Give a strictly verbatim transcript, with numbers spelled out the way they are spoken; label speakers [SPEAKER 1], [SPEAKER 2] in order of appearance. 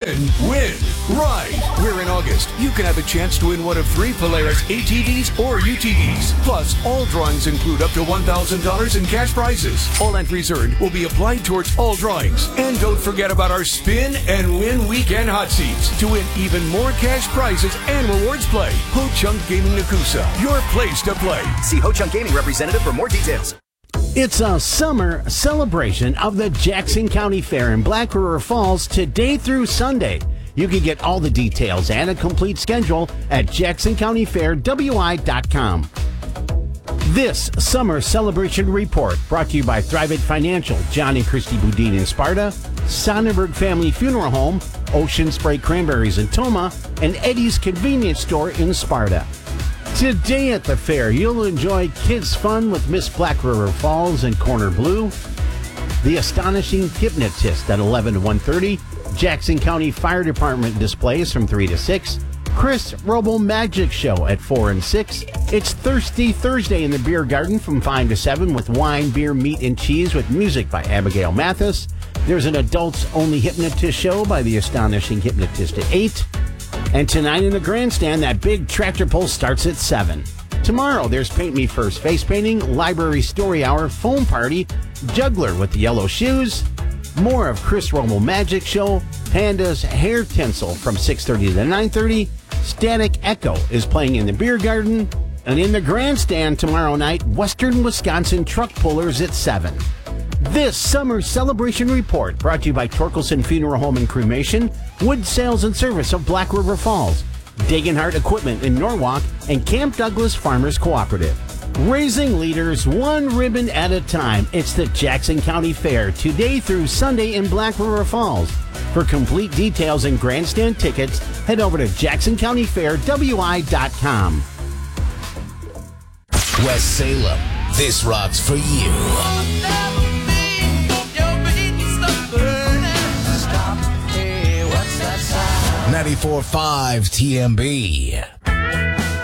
[SPEAKER 1] Spin, win, ride. We're in August. You can have a chance to win one of three Polaris A T Vs or U T Vs. Plus, all drawings include up to one thousand dollars in cash prizes. All entries earned will be applied towards all drawings. And don't forget about our Spin and Win Weekend Hot Seats to win even more cash prizes and rewards play. Ho Chunk Gaming Nakusa, your place to play.
[SPEAKER 2] See Ho Chunk Gaming representative for more details.
[SPEAKER 3] It's a summer celebration of the Jackson County Fair in Black River Falls today through Sunday. You can get all the details and a complete schedule at jackson county fair w i dot com. This summer celebration report brought to you by Thrivent Financial, John and Christy Boudin in Sparta, Sonnenberg Family Funeral Home, Ocean Spray Cranberries in Toma, and Eddie's Convenience Store in Sparta. Today at the fair, you'll enjoy kids' fun with Miss Black River Falls and Corner Blue, The Astonishing Hypnotist at eleven to one thirty, Jackson County Fire Department displays from three to six, Chris Robo Magic Show at four and six. It's Thirsty Thursday in the Beer Garden from five to seven with wine, beer, meat, and cheese with music by Abigail Mathis. There's an adults-only hypnotist show by The Astonishing Hypnotist at eight. And tonight in the grandstand, that big tractor pull starts at seven. Tomorrow, there's Paint Me First face painting, library story hour, foam party, juggler with the yellow shoes, more of Chris Romo Magic Show, Panda's hair tinsel from six thirty to nine thirty, Static Echo is playing in the beer garden, and in the grandstand tomorrow night, Western Wisconsin truck pullers at seven. This summer celebration report brought to you by Torkelson Funeral Home and Cremation, Wood Sales and Service of Black River Falls, Dagenhart Equipment in Norwalk, and Camp Douglas Farmers Cooperative. Raising leaders one ribbon at a time. It's the Jackson County Fair today through Sunday in Black River Falls. For complete details and grandstand tickets, head over to jackson county fair w i dot com.
[SPEAKER 4] West Salem, this rocks for you. ninety-four point five T M B.